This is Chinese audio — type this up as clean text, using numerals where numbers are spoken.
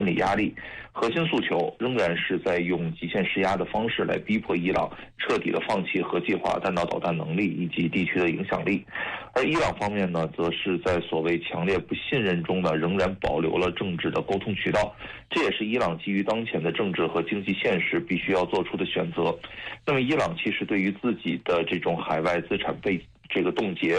理压力，核心诉求仍然是在用极限施压的方式来逼迫伊朗彻底的放弃核计划、弹道导弹能力以及地区的影响力。而伊朗方面呢，则是在所谓强烈不信任中呢，仍然保留了政治的沟通渠道，这也是伊朗基于当前的政治和经济现实必须要做出的选择。那么，伊朗其实对于自己的这种海外资产被冻结